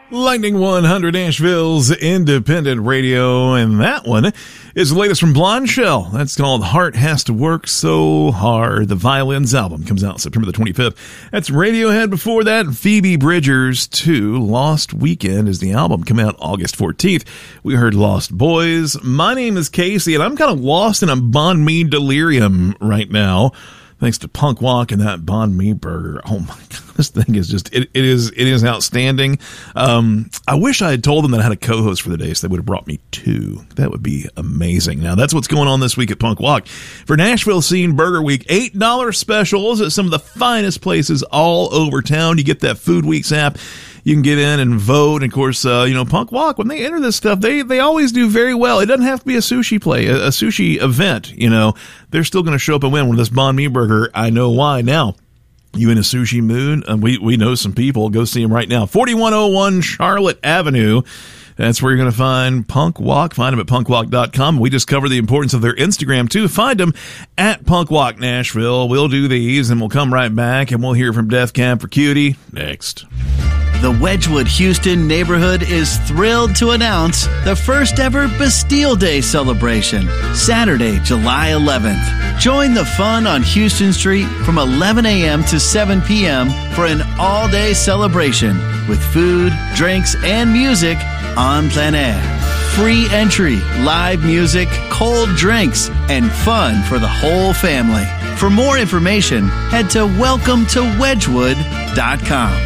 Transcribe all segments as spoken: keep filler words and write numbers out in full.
Lightning one hundred, Nashville's independent radio, and that one is the latest from Blonde Shell. That's called Heart Has to Work So Hard. The Violins album comes out September the twenty-fifth. That's Radiohead. Before that, Phoebe Bridgers two, Lost Weekend is the album, come out August fourteenth. We heard Lost Boys. My name is Casey, and I'm kind of lost in a banh mi delirium right now, thanks to Punk Walk and that banh mi burger. Oh my God, this thing is just, it, it is it is outstanding. Um, I wish I had told them that I had a co-host for the day, so they would have brought me two. That would be amazing. Now, that's what's going on this week at Punk Walk. For Nashville Scene Burger Week, eight dollars specials at some of the finest places all over town. You get that Food Weeks app. You can get in and vote. And of course, uh, you know, Punk Walk, when they enter this stuff, they, they always do very well. It doesn't have to be a sushi play, a, a sushi event, you know. They're still going to show up and win with this banh mi burger. I know why. Now, you in a sushi mood? Uh, we, we know some people. Go see them right now. forty-one oh one Charlotte Avenue. That's where you're going to find Punk Walk. Find them at punk walk dot com. We just cover the importance of their Instagram, too. Find them at Punk Walk Nashville. We'll do these, and we'll come right back, and we'll hear from Death Cab for Cutie next. The Wedgwood Houston neighborhood is thrilled to announce the first ever Bastille Day celebration, Saturday, July eleventh. Join the fun on Houston Street from eleven a.m. to seven p.m. for an all-day celebration with food, drinks, and music on plein air. Free entry, live music, cold drinks, and fun for the whole family. For more information, head to welcome to wedgwood dot com.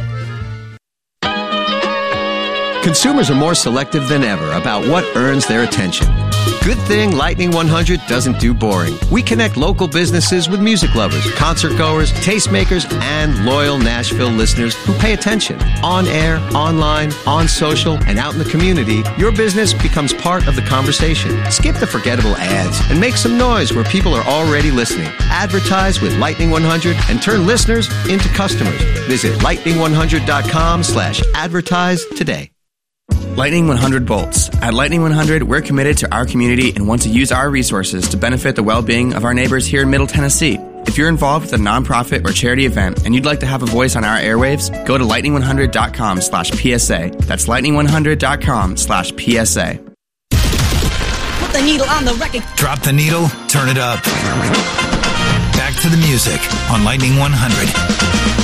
Consumers are more selective than ever about what earns their attention. Good thing Lightning one hundred doesn't do boring. We connect local businesses with music lovers, concert goers, tastemakers, and loyal Nashville listeners who pay attention. On air, online, on social, and out in the community, your business becomes part of the conversation. Skip the forgettable ads and make some noise where people are already listening. Advertise with Lightning one hundred and turn listeners into customers. Visit lightning one hundred dot com slash advertise today. Lightning one hundred Bolts. At Lightning one hundred, we're committed to our community and want to use our resources to benefit the well-being of our neighbors here in Middle Tennessee. If you're involved with a nonprofit or charity event and you'd like to have a voice on our airwaves, go to lightning one hundred dot com slash P S A. That's lightning one hundred dot com slash P S A. Put the needle on the record. Drop the needle, turn it up. Back to the music on Lightning one hundred.